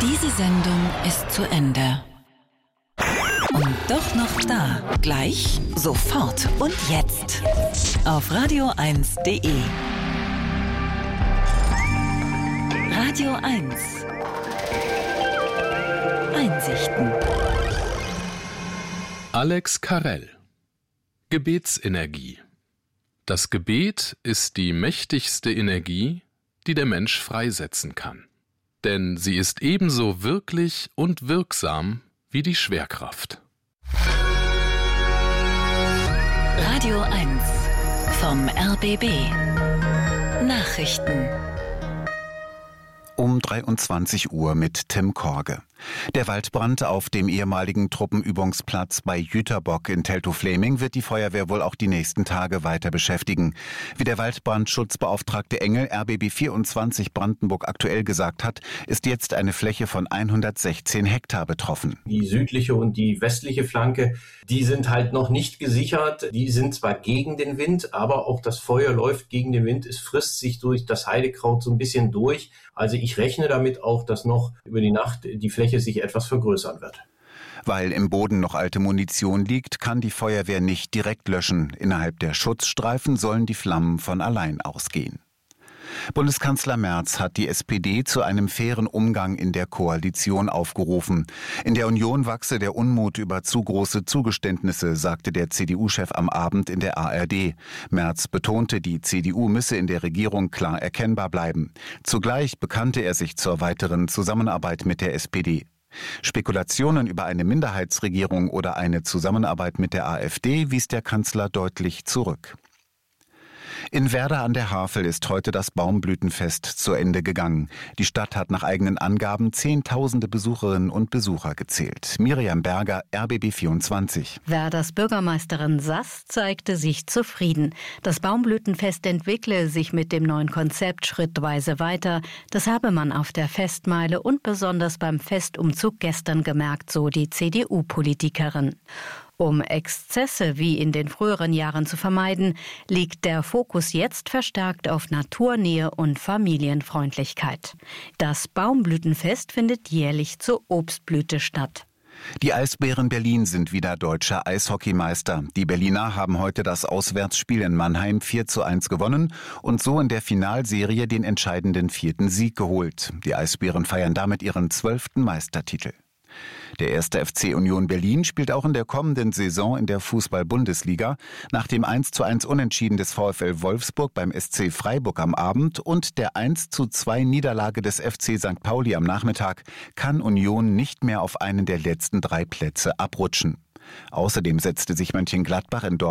Diese Sendung ist zu Ende. Und doch noch da. Gleich, sofort und jetzt. Auf radio1.de. Radio 1. Einsichten. Alex Carrel. Gebetsenergie. Das Gebet ist die mächtigste Energie, die der Mensch freisetzen kann. Denn sie ist ebenso wirklich und wirksam wie die Schwerkraft. Radio 1 vom RBB. Nachrichten. Um 23 Uhr mit Tim Korge. Der Waldbrand auf dem ehemaligen Truppenübungsplatz bei Jüterbock in Teltow-Fläming wird die Feuerwehr wohl auch die nächsten Tage weiter beschäftigen. Wie der Waldbrandschutzbeauftragte Engel RBB 24 Brandenburg aktuell gesagt hat, ist jetzt eine Fläche von 116 Hektar betroffen. Die südliche und die westliche Flanke, die sind halt noch nicht gesichert. Die sind zwar gegen den Wind, aber auch das Feuer läuft gegen den Wind. Es frisst sich durch das Heidekraut so ein bisschen durch. Also ich rechne damit auch, dass noch über die Nacht die Fläche sich etwas vergrößern wird. Weil im Boden noch alte Munition liegt, kann die Feuerwehr nicht direkt löschen. Innerhalb der Schutzstreifen sollen die Flammen von allein ausgehen. Bundeskanzler Merz hat die SPD zu einem fairen Umgang in der Koalition aufgerufen. In der Union wachse der Unmut über zu große Zugeständnisse, sagte der CDU-Chef am Abend in der ARD. Merz betonte, die CDU müsse in der Regierung klar erkennbar bleiben. Zugleich bekannte er sich zur weiteren Zusammenarbeit mit der SPD. Spekulationen über eine Minderheitsregierung oder eine Zusammenarbeit mit der AfD wies der Kanzler deutlich zurück. In Werder an der Havel ist heute das Baumblütenfest zu Ende gegangen. Die Stadt hat nach eigenen Angaben Zehntausende Besucherinnen und Besucher gezählt. Miriam Berger, RBB 24. Werders Bürgermeisterin Sass zeigte sich zufrieden. Das Baumblütenfest entwickle sich mit dem neuen Konzept schrittweise weiter. Das habe man auf der Festmeile und besonders beim Festumzug gestern gemerkt, so die CDU-Politikerin. Um Exzesse wie in den früheren Jahren zu vermeiden, liegt der Fokus jetzt verstärkt auf Naturnähe und Familienfreundlichkeit. Das Baumblütenfest findet jährlich zur Obstblüte statt. Die Eisbären Berlin sind wieder deutscher Eishockeymeister. Die Berliner haben heute das Auswärtsspiel in Mannheim 4:1 gewonnen und so in der Finalserie den entscheidenden 4. Sieg geholt. Die Eisbären feiern damit ihren 12. Meistertitel. Der 1. FC Union Berlin spielt auch in der kommenden Saison in der Fußball-Bundesliga. Nach dem 1:1 Unentschieden des VfL Wolfsburg beim SC Freiburg am Abend und der 1:2 Niederlage des FC St. Pauli am Nachmittag kann Union nicht mehr auf einen der letzten 3 Plätze abrutschen. Außerdem setzte sich Mönchengladbach in Dortmund